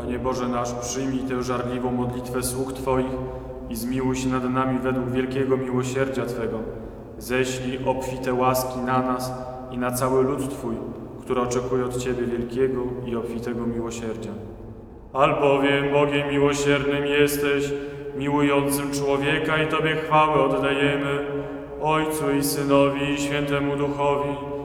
Panie Boże nasz, przyjmij tę żarliwą modlitwę sług Twoich i zmiłuj się nad nami według wielkiego miłosierdzia Twego. Ześlij obfite łaski na nas i na cały lud Twój, który oczekuje od Ciebie wielkiego i obfitego miłosierdzia. Albowiem Bogiem miłosiernym jesteś, miłującym człowieka i Tobie chwałę oddajemy, Ojcu i Synowi i Świętemu Duchowi,